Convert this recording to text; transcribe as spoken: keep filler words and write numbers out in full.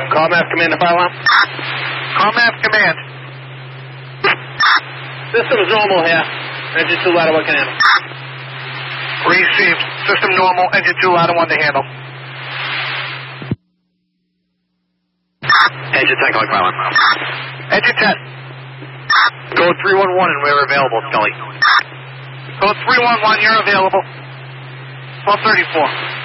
Commass Command to fire alarm. Commass Command. System's normal here. Engine two, ladder one can handle. Received. System normal, engine two, ladder one to handle. Engine ten calling fire alarm. Engine ten. Code three one one and we're available, Scully. Code three one one, you're available. twelve thirty-four.